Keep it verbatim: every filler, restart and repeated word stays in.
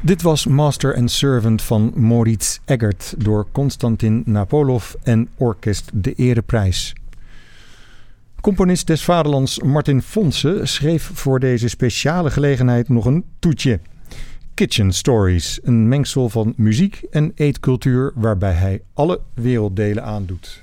Dit was Master and Servant van Moritz Eggert door Konstantin Napolov en Orkest de Ereprijs. Componist des vaderlands Martin Fonse schreef voor deze speciale gelegenheid nog een toetje. Kitchen Stories, een mengsel van muziek en eetcultuur waarbij hij alle werelddelen aandoet.